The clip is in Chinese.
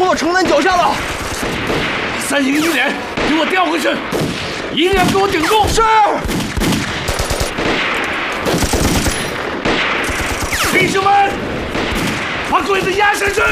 落城南脚下了。 3营1连，给我调回去！一定要给我顶住！ 是。 弟兄们，把鬼子压下去！